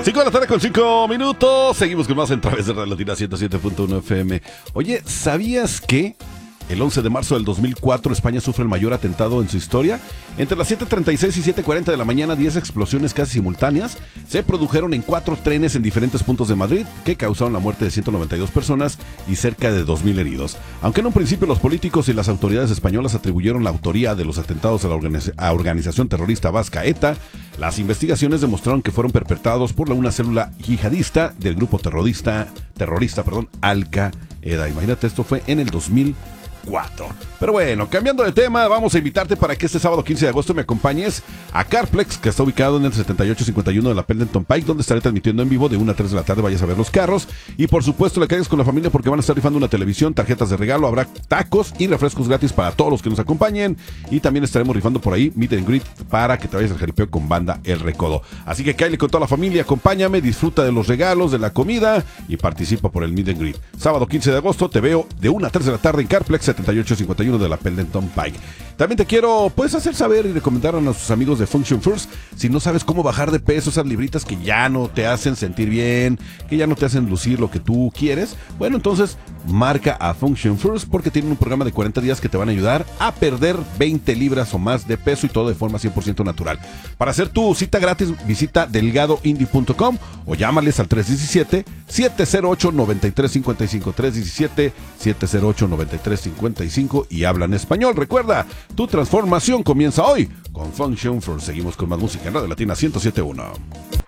5 de la tarde con 5 minutos. Seguimos con más en través de Radio Latina 107.1 FM. Oye, ¿sabías que el 11 de marzo del 2004 España sufre el mayor atentado en su historia? Entre las 7:36 y 7:40 de la mañana, 10 explosiones casi simultáneas se produjeron en 4 trenes en diferentes puntos de Madrid que causaron la muerte de 192 personas y cerca de 2,000 heridos. Aunque en un principio los políticos y las autoridades españolas atribuyeron la autoría de los atentados a la organización terrorista vasca ETA, las investigaciones demostraron que fueron perpetrados por una célula yihadista del grupo terrorista Al-Qaeda. Imagínate, esto fue en el 2004. Pero bueno, cambiando de tema, vamos a invitarte para que este sábado 15 de agosto me acompañes a Carplex, que está ubicado en el 7851 de la Pendleton Pike, donde estaré transmitiendo en vivo de 1 a 3 de la tarde. Vayas a ver los carros y por supuesto le caigas con la familia porque van a estar rifando una televisión, tarjetas de regalo, habrá tacos y refrescos gratis para todos los que nos acompañen, y también estaremos rifando por ahí meet and greet para que te vayas al jaripeo con banda El Recodo. Así que cáele con toda la familia, acompáñame, disfruta de los regalos, de la comida y participa por el meet and greet. Sábado 15 de agosto te veo de 1 a 3 de la tarde en Carplex 7851 de la Pendleton Pike. También te puedes hacer saber y recomendar a nuestros amigos de Function First. Si no sabes cómo bajar de peso, esas libritas que ya no te hacen sentir bien, que ya no te hacen lucir lo que tú quieres, bueno, entonces marca a Function First porque tienen un programa de 40 días que te van a ayudar a perder 20 libras o más de peso y todo de forma 100% natural. Para hacer tu cita gratis, visita delgadoindie.com o llámales al 317-708-9355, 317-708-9355 y hablan español. Recuerda, tu transformación comienza hoy con Function First. Seguimos con más música en Radio Latina 107.1.